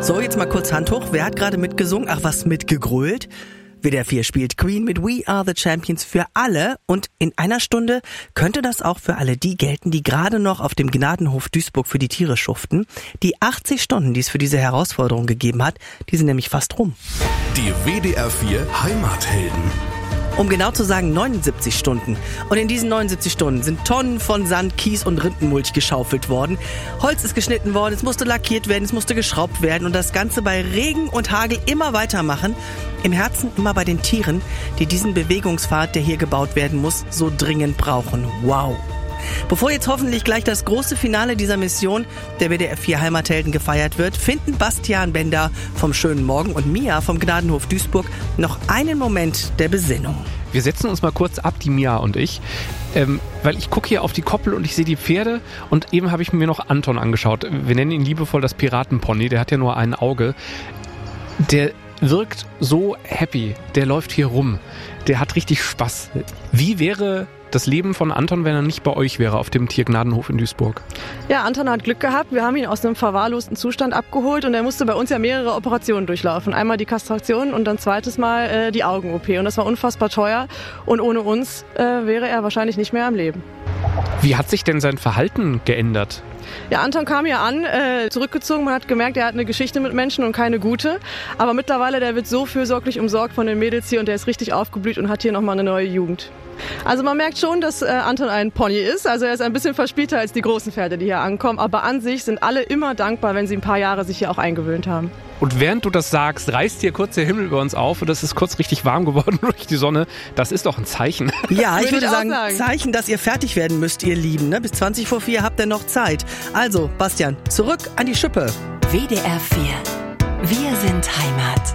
So, jetzt mal kurz Hand hoch. Wer hat gerade mitgesungen? Ach, was mitgegrölt? WDR 4 spielt Queen mit We Are the Champions für alle. Und in einer Stunde könnte das auch für alle die gelten, die gerade noch auf dem Gnadenhof Duisburg für die Tiere schuften. Die 80 Stunden, die es für diese Herausforderung gegeben hat, die sind nämlich fast rum. Die WDR 4 Heimathelden. Um genau zu sagen 79 Stunden. Und in diesen 79 Stunden sind Tonnen von Sand, Kies und Rindenmulch geschaufelt worden. Holz ist geschnitten worden, es musste lackiert werden, es musste geschraubt werden und das Ganze bei Regen und Hagel immer weitermachen. Im Herzen immer bei den Tieren, die diesen Bewegungspfad, der hier gebaut werden muss, so dringend brauchen. Wow! Bevor jetzt hoffentlich gleich das große Finale dieser Mission der WDR 4 Heimathelden gefeiert wird, finden Bastian Bender vom Schönen Morgen und Mia vom Gnadenhof Duisburg noch einen Moment der Besinnung. Wir setzen uns mal kurz ab, die Mia und ich, weil ich gucke hier auf die Koppel und ich sehe die Pferde und eben habe ich mir noch Anton angeschaut. Wir nennen ihn liebevoll das Piratenpony, der hat ja nur ein Auge. Der wirkt so happy, der läuft hier rum, der hat richtig Spaß. Wie wäre das Leben von Anton, wenn er nicht bei euch wäre, auf dem Tiergnadenhof in Duisburg? Ja, Anton hat Glück gehabt. Wir haben ihn aus einem verwahrlosten Zustand abgeholt und er musste bei uns ja mehrere Operationen durchlaufen. Einmal die Kastration und dann zweites Mal die Augen-OP. Und das war unfassbar teuer und ohne uns wäre er wahrscheinlich nicht mehr am Leben. Wie hat sich denn sein Verhalten geändert? Ja, Anton kam hier an, zurückgezogen. Man hat gemerkt, er hat eine Geschichte mit Menschen und keine gute. Aber mittlerweile, der wird so fürsorglich umsorgt von den Mädels hier und der ist richtig aufgeblüht und hat hier nochmal eine neue Jugend. Also man merkt schon, dass Anton ein Pony ist. Also er ist ein bisschen verspielter als die großen Pferde, die hier ankommen. Aber an sich sind alle immer dankbar, wenn sie ein paar Jahre sich hier auch eingewöhnt haben. Und während du das sagst, reißt hier kurz der Himmel über uns auf und es ist kurz richtig warm geworden durch die Sonne. Das ist doch ein Zeichen. Ja, ich würde sagen, Zeichen, dass ihr fertig werden müsst, ihr Lieben. Ne? Bis 20 vor 4 habt ihr noch Zeit. Also, Bastian, zurück an die Schippe. WDR 4. Wir sind Heimat.